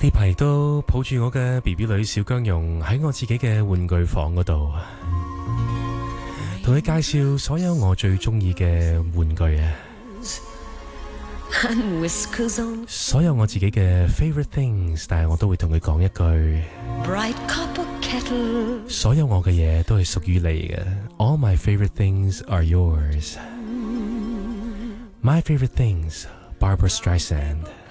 呢排都抱住我嘅 BB 女小姜蓉喺我自己嘅玩具房嗰度，同佢介紹所有我最中意嘅玩具啊，所有我自己嘅 favorite things， 但係我都會同佢講一句，所有我嘅嘢都係屬於你嘅。All my favorite things are yours. My favorite things, Barbara Streisand.